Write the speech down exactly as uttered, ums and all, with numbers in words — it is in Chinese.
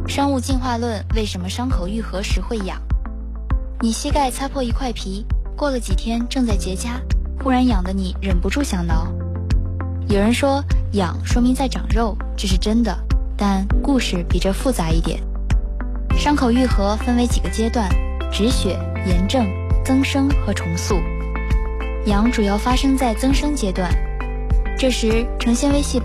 商务进化论为什么伤口愈合时会痒？你膝盖擦破一块皮，过了几天正在结痂，忽然痒得你忍不住想挠。有人说痒说明在长肉，这是真的，但故事比这复杂一点。伤口愈合分为几个阶段：止血、炎症、增生和重塑。痒主要发生在增生阶段，这时成纤维细胞